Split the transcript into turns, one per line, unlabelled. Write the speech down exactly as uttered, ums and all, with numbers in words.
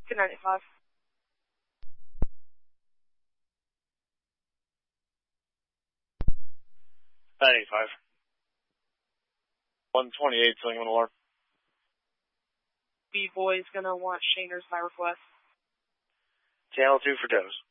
Good night, five.
nine eighty-five. one twenty-eight, telling him an alarm.
B-boy's gonna want Shaner's by request.
Channel two for Toes.